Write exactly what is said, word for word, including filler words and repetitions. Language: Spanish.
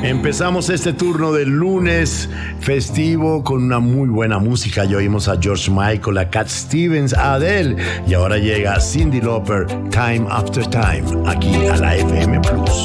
Empezamos este turno de lunes festivo con una muy buena música. Ya oímos a George Michael, a Cat Stevens, a Adele y ahora llega Cyndi Lauper, Time After Time, aquí a la F M Plus.